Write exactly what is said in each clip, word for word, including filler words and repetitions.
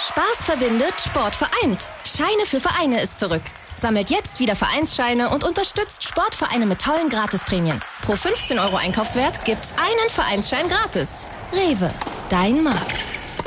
Spaß verbindet, Sport vereint. Scheine für Vereine ist zurück. Sammelt jetzt wieder Vereinsscheine und unterstützt Sportvereine mit tollen Gratisprämien. Pro fünfzehn Euro Einkaufswert gibt's einen Vereinsschein gratis. Rewe, dein Markt.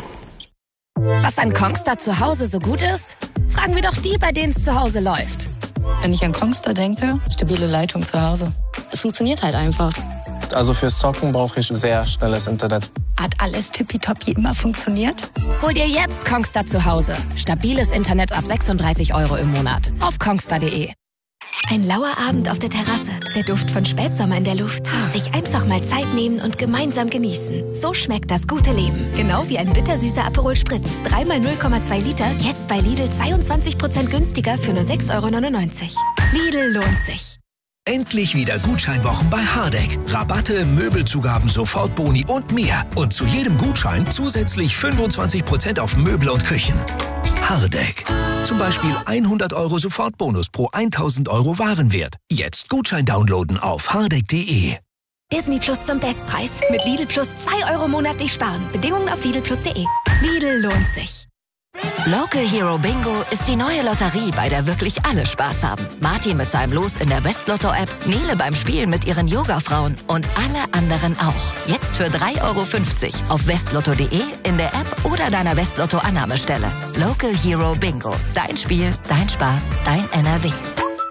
Was an Kongstar zu Hause so gut ist? Fragen wir doch die, bei denen es zu Hause läuft. Wenn ich an Kongstar denke, stabile Leitung zu Hause. Es funktioniert halt einfach. Also fürs Zocken brauche ich sehr schnelles Internet. Hat alles tippitoppi immer funktioniert? Hol dir jetzt Kongstar zu Hause. Stabiles Internet ab sechsunddreißig Euro im Monat. Auf kongstar punkt de. Ein lauer Abend auf der Terrasse, der Duft von Spätsommer in der Luft. Sich einfach mal Zeit nehmen und gemeinsam genießen. So schmeckt das gute Leben. Genau wie ein bittersüßer Aperol Spritz. Dreimal null Komma zwei Liter, jetzt bei Lidl zweiundzwanzig Prozent günstiger für nur sechs Euro neunundneunzig. Lidl lohnt sich. Endlich wieder Gutscheinwochen bei Hardegg. Rabatte, Möbelzugaben, Sofortboni und mehr. Und zu jedem Gutschein zusätzlich fünfundzwanzig Prozent auf Möbel und Küchen. Hardegg. Zum Beispiel hundert Euro Sofortbonus pro tausend Euro Warenwert. Jetzt Gutschein downloaden auf hardegg punkt de. Disney Plus zum Bestpreis. Mit Lidl Plus zwei Euro monatlich sparen. Bedingungen auf lidl plus punkt de. Lidl lohnt sich. Local Hero Bingo ist die neue Lotterie, bei der wirklich alle Spaß haben. Martin mit seinem Los in der Westlotto-App, Nele beim Spielen mit ihren Yoga-Frauen und alle anderen auch. Jetzt für drei Euro fünfzig auf westlotto punkt de, in der App oder deiner Westlotto-Annahmestelle. Local Hero Bingo. Dein Spiel, dein Spaß, dein N R W.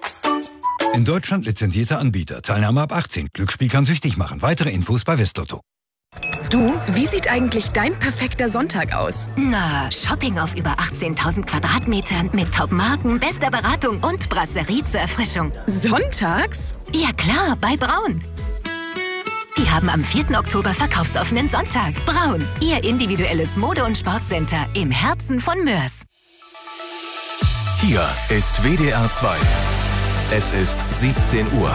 In Deutschland lizenzierter Anbieter. Teilnahme ab achtzehn. Glücksspiel kann süchtig machen. Weitere Infos bei Westlotto. Du, wie sieht eigentlich dein perfekter Sonntag aus? Na, Shopping auf über achtzehntausend Quadratmetern mit Top-Marken, bester Beratung und Brasserie zur Erfrischung. Sonntags? Ja klar, bei Braun. Die haben am vierten Oktober verkaufsoffenen Sonntag. Braun, ihr individuelles Mode- und Sportcenter im Herzen von Mörs. Hier ist W D R zwei. Es ist siebzehn Uhr.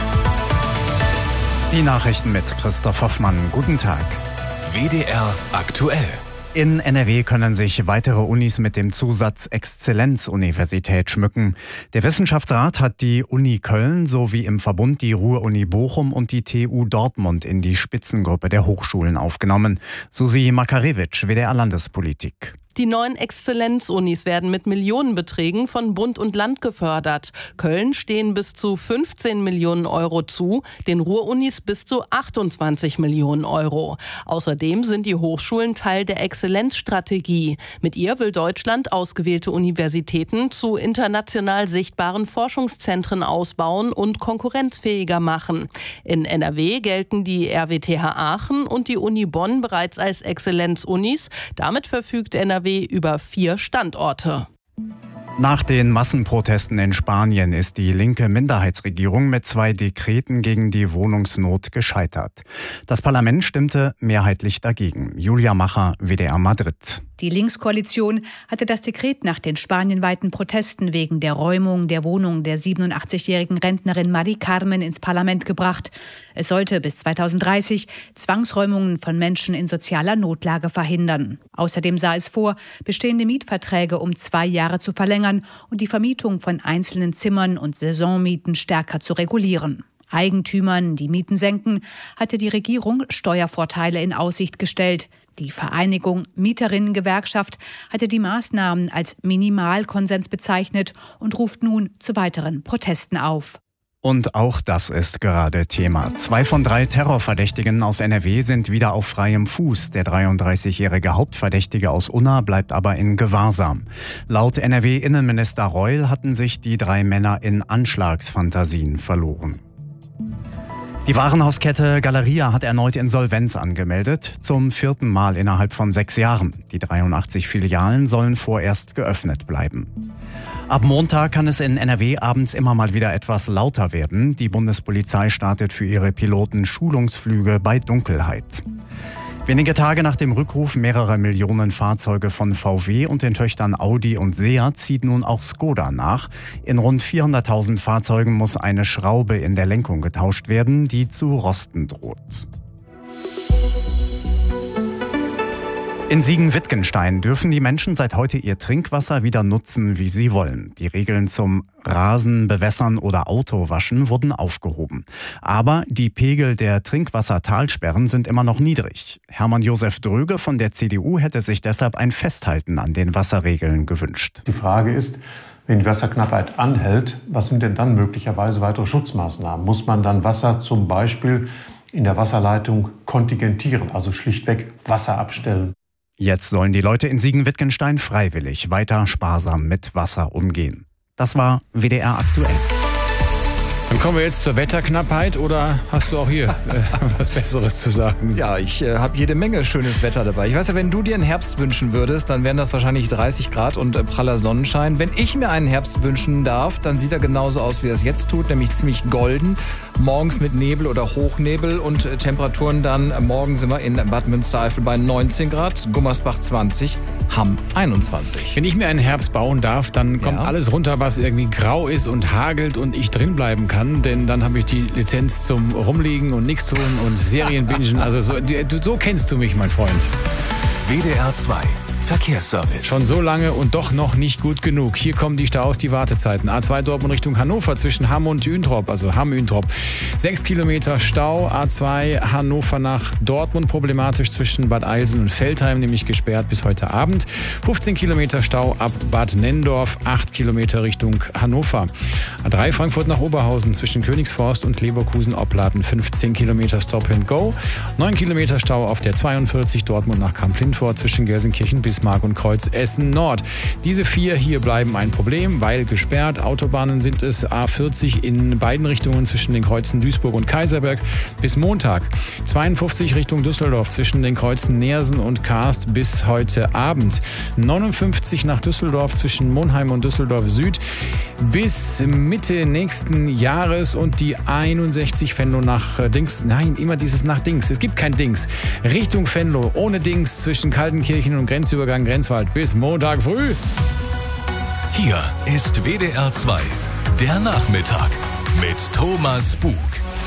Die Nachrichten mit Christoph Hoffmann. Guten Tag. W D R aktuell. In N R W können sich weitere Unis mit dem Zusatz Exzellenzuniversität schmücken. Der Wissenschaftsrat hat die Uni Köln sowie im Verbund die Ruhr-Uni Bochum und die T U Dortmund in die Spitzengruppe der Hochschulen aufgenommen. Susi Makarewitsch, W D R Landespolitik. Die neuen Exzellenzunis werden mit Millionenbeträgen von Bund und Land gefördert. Köln stehen bis zu fünfzehn Millionen Euro zu, den Ruhr-Unis bis zu achtundzwanzig Millionen Euro. Außerdem sind die Hochschulen Teil der Exzellenzstrategie. Mit ihr will Deutschland ausgewählte Universitäten zu international sichtbaren Forschungszentren ausbauen und konkurrenzfähiger machen. In N R W gelten die R W T H Aachen und die Uni Bonn bereits als Exzellenzunis. Damit verfügt N R W über vier Standorte. Nach den Massenprotesten in Spanien ist die linke Minderheitsregierung mit zwei Dekreten gegen die Wohnungsnot gescheitert. Das Parlament stimmte mehrheitlich dagegen. Julia Macher, W D R Madrid. Die Linkskoalition hatte das Dekret nach den spanienweiten Protesten wegen der Räumung der Wohnung der siebenundachtzigjährigen Rentnerin Mari Carmen ins Parlament gebracht. Es sollte bis zweitausenddreißig Zwangsräumungen von Menschen in sozialer Notlage verhindern. Außerdem sah es vor, bestehende Mietverträge um zwei Jahre zu verlängern und die Vermietung von einzelnen Zimmern und Saisonmieten stärker zu regulieren. Eigentümern, die Mieten senken, hatte die Regierung Steuervorteile in Aussicht gestellt. Die Vereinigung Mieterinnengewerkschaft hatte die Maßnahmen als Minimalkonsens bezeichnet und ruft nun zu weiteren Protesten auf. Und auch das ist gerade Thema. Zwei von drei Terrorverdächtigen aus N R W sind wieder auf freiem Fuß. Der dreiunddreißigjährige Hauptverdächtige aus Unna bleibt aber in Gewahrsam. Laut N R W-Innenminister Reul hatten sich die drei Männer in Anschlagsfantasien verloren. Die Warenhauskette Galeria hat erneut Insolvenz angemeldet, zum vierten Mal innerhalb von sechs Jahren. Die dreiundachtzig Filialen sollen vorerst geöffnet bleiben. Ab Montag kann es in N R W abends immer mal wieder etwas lauter werden. Die Bundespolizei startet für ihre Piloten Schulungsflüge bei Dunkelheit. Wenige Tage nach dem Rückruf mehrerer Millionen Fahrzeuge von V W und den Töchtern Audi und Seat zieht nun auch Skoda nach. In rund vierhunderttausend Fahrzeugen muss eine Schraube in der Lenkung getauscht werden, die zu rosten droht. In Siegen-Wittgenstein dürfen die Menschen seit heute ihr Trinkwasser wieder nutzen, wie sie wollen. Die Regeln zum Rasen, Bewässern oder Autowaschen wurden aufgehoben. Aber die Pegel der Trinkwassertalsperren sind immer noch niedrig. Hermann Josef Dröge von der C D U hätte sich deshalb ein Festhalten an den Wasserregeln gewünscht. Die Frage ist, wenn die Wasserknappheit anhält, was sind denn dann möglicherweise weitere Schutzmaßnahmen? Muss man dann Wasser zum Beispiel in der Wasserleitung kontingentieren, also schlichtweg Wasser abstellen? Jetzt sollen die Leute in Siegen-Wittgenstein freiwillig weiter sparsam mit Wasser umgehen. Das war W D R aktuell. Dann kommen wir jetzt zur Wetterknappheit, oder hast du auch hier äh, was Besseres zu sagen? Ja, ich äh, habe jede Menge schönes Wetter dabei. Ich weiß ja, wenn du dir einen Herbst wünschen würdest, dann wären das wahrscheinlich dreißig Grad und äh, praller Sonnenschein. Wenn ich mir einen Herbst wünschen darf, dann sieht er genauso aus, wie er es jetzt tut, nämlich ziemlich golden. Morgens mit Nebel oder Hochnebel und äh, Temperaturen dann, äh, morgen sind wir in Bad Münstereifel bei neunzehn Grad, Gummersbach zwanzig, Hamm einundzwanzig. Wenn ich mir einen Herbst bauen darf, dann kommt ja alles runter, was irgendwie grau ist und hagelt und ich drin bleiben kann, denn dann habe ich die Lizenz zum Rumliegen und nichts tun und Serienbingen. Also so, so kennst du mich, mein Freund. W D R zwei Verkehrsservice. Schon so lange und doch noch nicht gut genug. Hier kommen die Staus, die Wartezeiten. A zwei Dortmund Richtung Hannover zwischen Hamm und Üntrop, also Hamm-Üntrop. Sechs Kilometer Stau. A zwei Hannover nach Dortmund problematisch zwischen Bad Eilsen und Veltheim, nämlich gesperrt bis heute Abend. fünfzehn Kilometer Stau ab Bad Nenndorf. acht Kilometer Richtung Hannover. A drei Frankfurt nach Oberhausen zwischen Königsforst und Leverkusen-Opladen. fünfzehn Kilometer Stop and Go. neun Kilometer Stau auf der zweiundvierzig Dortmund nach Kamp-Lindfort zwischen Gelsenkirchen bis Bismarck und Kreuz Essen Nord. Diese vier hier bleiben ein Problem, weil gesperrt. Autobahnen sind es A vierzig in beiden Richtungen zwischen den Kreuzen Duisburg und Kaiserberg bis Montag. zweiundfünfzig Richtung Düsseldorf zwischen den Kreuzen Neersen und Karst bis heute Abend. neunundfünfzig nach Düsseldorf zwischen Monheim und Düsseldorf Süd bis Mitte nächsten Jahres und die einundsechzig Venlo nach Dings. Nein, immer dieses nach Dings. Es gibt kein Dings. Richtung Venlo ohne Dings zwischen Kaltenkirchen und Grenzübergang Grenzwald bis Montag früh. Hier ist W D R zwei, der Nachmittag mit Thomas Bug.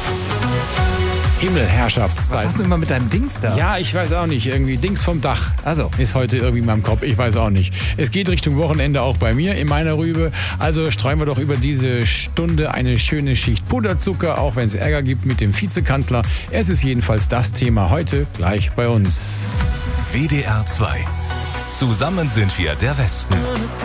Himmelherrschaftszeit. Was hast du immer mit deinem Dings da? Ja, ich weiß auch nicht. Irgendwie Dings vom Dach. Also ist heute irgendwie in meinem Kopf. Ich weiß auch nicht. Es geht Richtung Wochenende auch bei mir in meiner Rübe. Also streuen wir doch über diese Stunde eine schöne Schicht Puderzucker, auch wenn es Ärger gibt mit dem Vizekanzler. Es ist jedenfalls das Thema heute gleich bei uns. W D R zwei. Zusammen sind wir der Westen.